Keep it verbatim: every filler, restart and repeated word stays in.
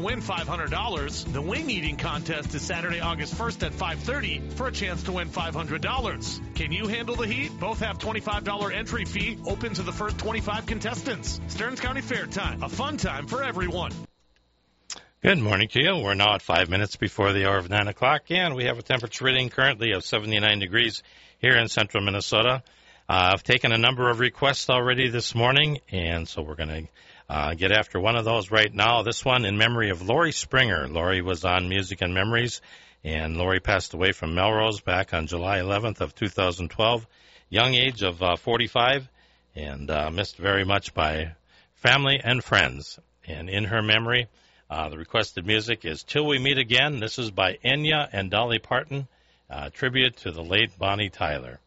win five hundred dollars. The wing eating contest is Saturday, August first at five thirty for a chance to win five hundred dollars. Can you handle the heat? Both have twenty-five dollars entry fee open to the first twenty-five contestants. Stearns County Fair time, a fun time for everyone. Good morning to you. We're now at five minutes before the hour of nine o'clock, and we have a temperature reading currently of seventy-nine degrees here in central Minnesota. Uh, I've taken a number of requests already this morning, and so we're going to uh, get after one of those right now. This one in memory of Lori Springer. Lori was on Music and Memories, and Lori passed away from Melrose back on July eleventh of two thousand twelve, young age of uh, forty-five, and uh, missed very much by family and friends. And in her memory, Uh, the requested music is Till We Meet Again. This is by Enya and Dolly Parton, uh, tribute to the late Bonnie Tyler.